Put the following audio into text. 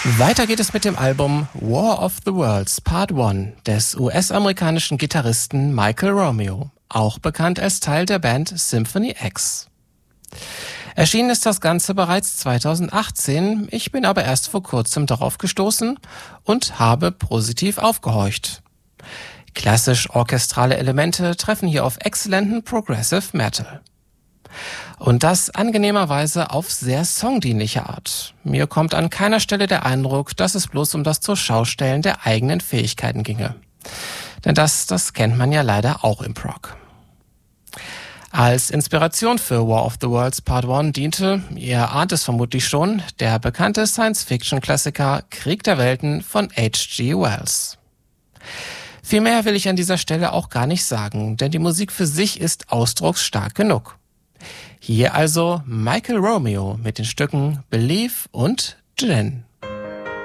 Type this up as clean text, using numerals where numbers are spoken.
Weiter geht es mit dem Album War of the Worlds Part 1 des US-amerikanischen Gitarristen Michael Romeo, auch bekannt als Teil der Band Symphony X. Erschienen ist das Ganze bereits 2018, ich bin aber erst vor kurzem darauf gestoßen und habe positiv aufgehorcht. Klassisch orchestrale Elemente treffen hier auf exzellenten Progressive Metal. Und das angenehmerweise auf sehr songdienliche Art. Mir kommt an keiner Stelle der Eindruck, dass es bloß um das Zurschaustellen der eigenen Fähigkeiten ginge. Denn das kennt man ja leider auch im Prog. Als Inspiration für War of the Worlds Part 1 diente, ihr ahnt es vermutlich schon, der bekannte Science-Fiction-Klassiker Krieg der Welten von H.G. Wells. Viel mehr will ich an dieser Stelle auch gar nicht sagen, denn die Musik für sich ist ausdrucksstark genug. Hier also Michael Romeo mit den Stücken Believe und Djinn.